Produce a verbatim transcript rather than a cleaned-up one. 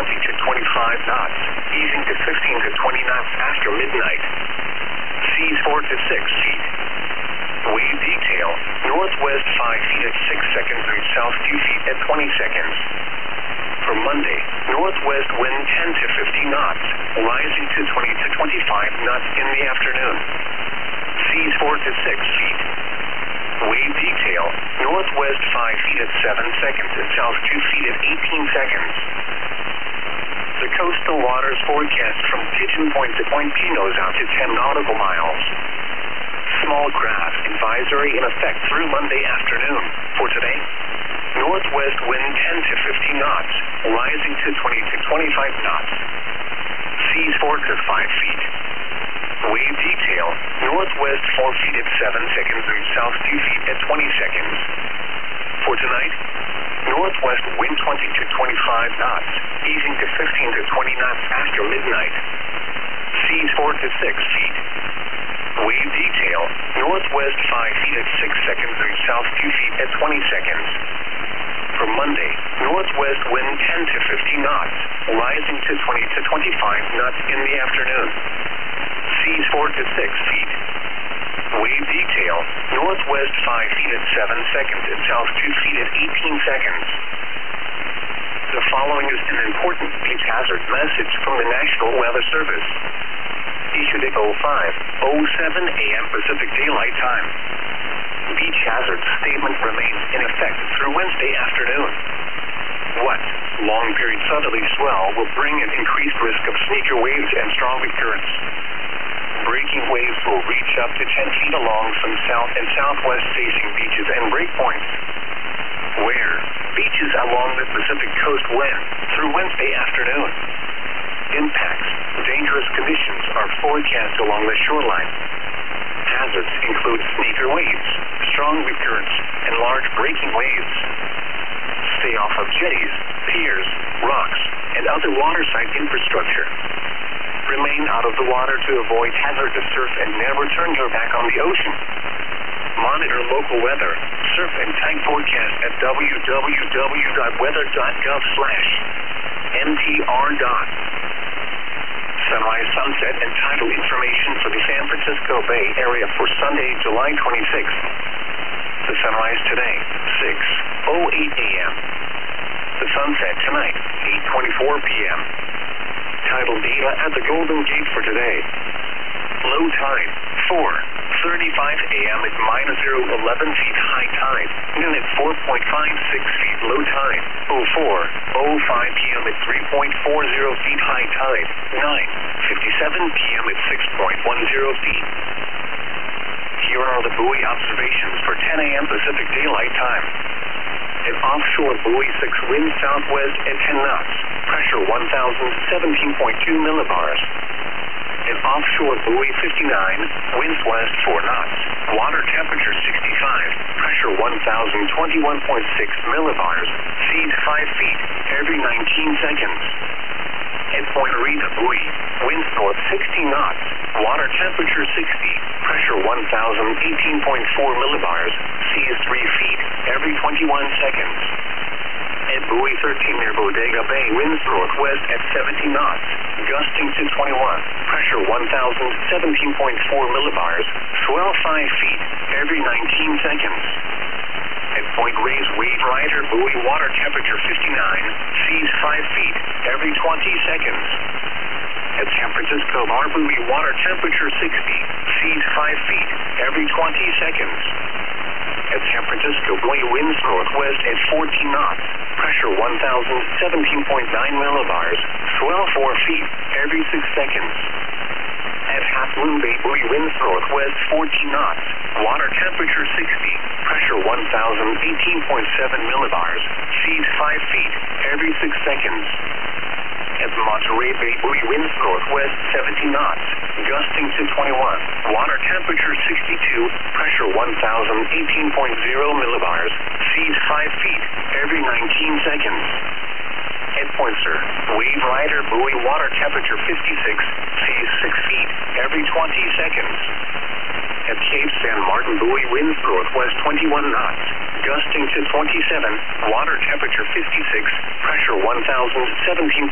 twenty to twenty-five knots, easing to fifteen to twenty knots after midnight. Seas four to six feet. Wave detail, northwest five feet at six seconds and south two feet at twenty seconds. For Monday, northwest wind ten to fifteen knots, rising to twenty to twenty-five knots in the afternoon. Seas four to six feet. Wave detail, northwest five feet at seven seconds and south two feet at eighteen seconds. The coastal waters forecast from Pigeon Point to Point Pinos out to ten nautical miles. Small craft advisory in effect through Monday afternoon. For today, northwest wind ten to fifteen knots, rising to twenty to twenty-five knots. Seas four to five feet. Wave detail, northwest four feet at seven seconds and south two feet at twenty seconds. For tonight, northwest wind twenty to twenty-five knots, easing to fifteen to twenty knots after midnight. Seas four to six feet. Wave detail, northwest five feet at six seconds and south two feet at twenty seconds. For Monday, northwest wind ten to fifteen knots, rising to twenty to twenty-five knots in the afternoon. Seas four to six feet. Wave detail, northwest five feet at seven seconds and south two feet at eighteen seconds. The following is an important beach hazard message from the National Weather Service. Issued at oh five oh seven a m Pacific Daylight Time. Beach hazard statement remains in effect through Wednesday afternoon. What? Long period southerly swell will bring an increased risk of sneaker waves and strong wind currents. Breaking waves will reach up to ten feet along some south and southwest facing beaches and breakpoints. Where? Beaches along the Pacific coast when? Through Wednesday afternoon. Impacts. Dangerous conditions are forecast along the shoreline. Hazards include sneaker waves, strong wind currents, and large breaking waves. Stay off of jetties, piers, rocks, and other waterside infrastructure. Remain out of the water to avoid hazardous surf and never turn your back on the ocean. Monitor local weather, surf and tide forecast at w w w dot weather dot gov slash m t r dot. Sunrise, sunset, and tidal information for the San Francisco Bay Area for Sunday, July twenty-sixth. The sunrise today, six oh eight a m The sunset tonight, eight twenty-four p m Tidal data at the Golden Gate for today. Low tide, four thirty-five a m at minus zero eleven feet high tide. Noon at four point five six feet low tide. oh four oh five p m at three point four zero feet high tide. nine fifty-seven p m at six point one zero feet. Here are the buoy observations for ten a m Pacific Daylight Time. An offshore buoy six wind southwest at ten knots. Pressure one thousand seventeen point two millibars. An offshore buoy fifty-nine, winds west four knots. Water temperature sixty-five, pressure one thousand twenty-one point six millibars. Seas five feet every nineteen seconds. At Point Rita buoy, winds north sixty knots. Water temperature sixty, pressure one thousand eighteen point four millibars. Seas three feet every twenty-one seconds. At buoy thirteen near Bodega Bay, winds northwest at seventy knots, gusting to twenty-one, pressure one thousand seventeen point four millibars, swell five feet every nineteen seconds. At Point Reyes Wave Rider buoy, water temperature fifty-nine, seas five feet every twenty seconds. At San Francisco Bar buoy, water temperature sixty, seas five feet every twenty seconds. At San Francisco buoy, winds northwest at fourteen knots, pressure one thousand seventeen point nine millibars, swell four feet every six seconds. At Half Moon Bay buoy, winds northwest fourteen knots, water temperature sixty, pressure one thousand eighteen point seven millibars, seas five feet every six seconds. At Monterey Bay buoy, winds northwest seventy knots, gusting to twenty-one, water temperature sixty-two, pressure one thousand eighteen point zero millibars, seas five feet every nineteen seconds. At Pointer, Wave Rider buoy, water temperature fifty-six, seas six feet every twenty seconds. At Cape San Martin buoy, winds northwest twenty-one knots, gusting to twenty-seven, water temperature fifty-six, pressure one thousand seventeen